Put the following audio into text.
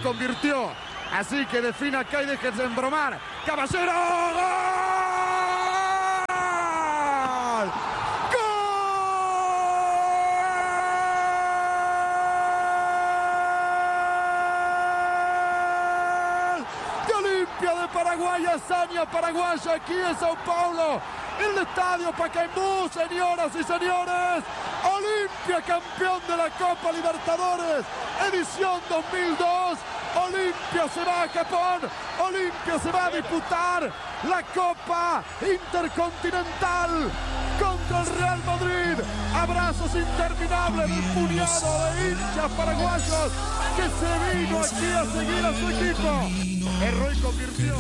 convirtió. Así que defina acá y déjense embromar. ¡Caballero! ¡Gol! ¡Gol! De Olimpia de Paraguay, hazaña paraguaya aquí en Sao Paulo. En el estadio Pacaembu, señoras y señores. Olimpia, campeón de la Copa Libertadores, edición 2002. Olimpia se va a Japón. Olimpia se va a disputar la Copa Intercontinental contra el Real Madrid. Abrazos interminables del puñado de hinchas paraguayos que se vino aquí a seguir a su equipo. Erró y convirtió.